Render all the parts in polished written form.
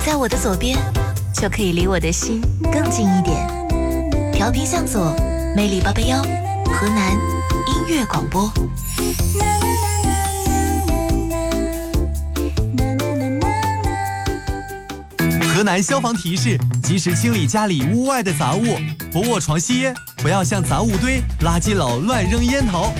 在我的左边，就可以离我的心更近一点。调频向左，魅力881，河南音乐广播。 河南消防提示：及时清理家里屋外的杂物，不卧床吸烟，不要向杂物堆、垃圾篓乱扔烟头。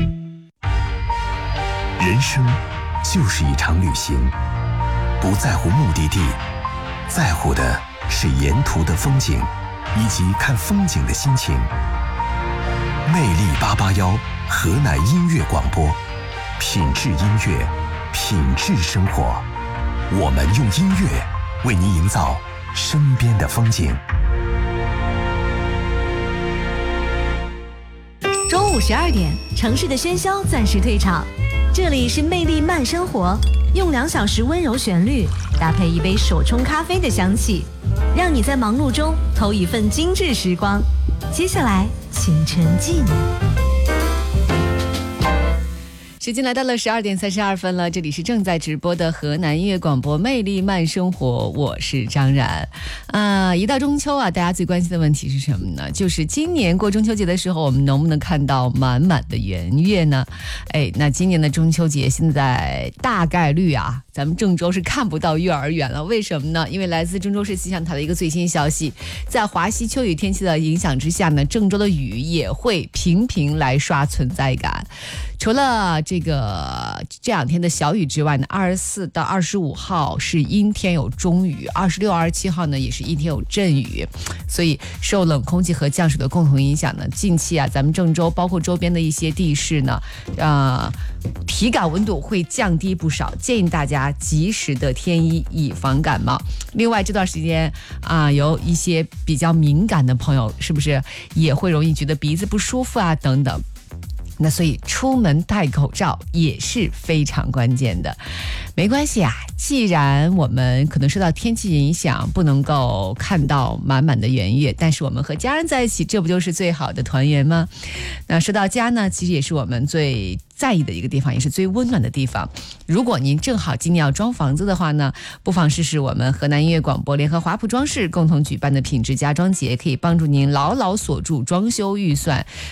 人生就是一场旅行，不在乎目的地，在乎的是沿途的风景以及看风景的心情。魅力881，河南音乐广播，品质音乐，品质生活。我们用音乐为您营造身边的风景。 中午12点，城市的喧嚣暂时退场，这里是魅力慢生活，用2小时温柔旋律搭配一杯手冲咖啡的香气，让你在忙碌中偷一份精致时光。接下来请沉浸。 时间来到了12点32分了，这里是正在直播的河南音乐广播魅力慢生活，我是张然。一到中秋啊，大家最关心的问题是什么呢？就是今年过中秋节的时候，我们能不能看到满满的圆月呢？那今年的中秋节现在大概率啊，咱们郑州是看不到幼儿园了。为什么呢？因为来自郑州市气象台的一个最新消息，在华西秋雨天气的影响之下呢，郑州的雨也会频频来刷存在感。除了这2天的小雨之外呢，24到25号是阴天有中雨，26、27号呢也是阴天有阵雨。所以受冷空气和降水的共同影响呢，近期啊，咱们郑州包括周边的一些地势呢，体感温度会降低不少，建议大家及时的添衣以防感冒。另外这段时间有一些比较敏感的朋友，是不是也会容易觉得鼻子不舒服啊等等？那所以出门戴口罩也是非常关键的。没关系啊，既然我们可能受到天气影响，不能够看到满满的圆月，但是我们和家人在一起，这不就是最好的团圆吗？那说到家呢，其实也是我们最在意的一个地方，也是最温暖的地方。如果您正好今年要装房子的话呢，不妨试试我们河南音乐广播联合华普装饰共同举办的品质家装节，可以帮助您牢牢锁住装修预算，